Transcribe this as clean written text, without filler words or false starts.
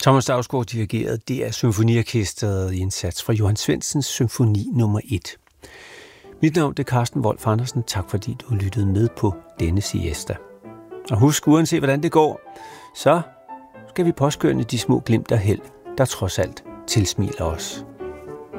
Thomas Dausgaard dirigerede DR Symfoniorkestret i en sats fra Johann Svendsens symfoni nummer 1. Mit navn er Carsten Wolf Andersen. Tak fordi du lyttede med på denne siesta. Og husk, uanset hvordan det går, så skal vi påskønne de små glimt af held, der trods alt tilsmiler os.